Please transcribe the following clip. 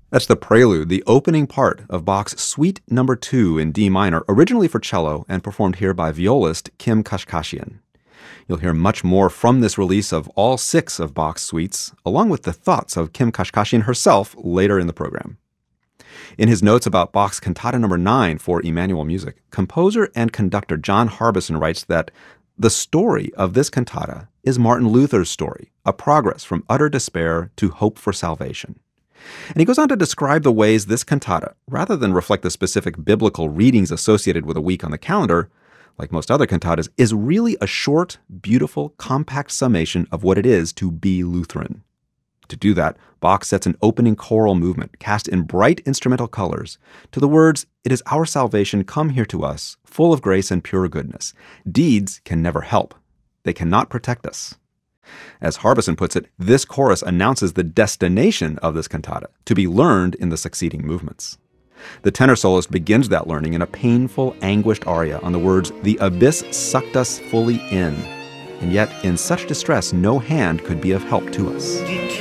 That's the prelude, the opening part of Bach's Suite Number 2 in D minor, originally for cello and performed here by violist Kim Kashkashian. You'll hear much more from this release of all 6 of Bach's suites, along with the thoughts of Kim Kashkashian herself later in the program. In his notes about Bach's Cantata No. 9 for Emmanuel Music, composer and conductor John Harbison writes that the story of this cantata is Martin Luther's story, a progress from utter despair to hope for salvation. And he goes on to describe the ways this cantata, rather than reflect the specific biblical readings associated with a week on the calendar, like most other cantatas, is really a short, beautiful, compact summation of what it is to be Lutheran. To do that, Bach sets an opening choral movement cast in bright instrumental colors to the words, "It is our salvation come here to us, full of grace and pure goodness. Deeds can never help. They cannot protect us." As Harbison puts it, this chorus announces the destination of this cantata, to be learned in the succeeding movements. The tenor soloist begins that learning in a painful, anguished aria on the words, "The abyss sucked us fully in, and yet in such distress no hand could be of help to us."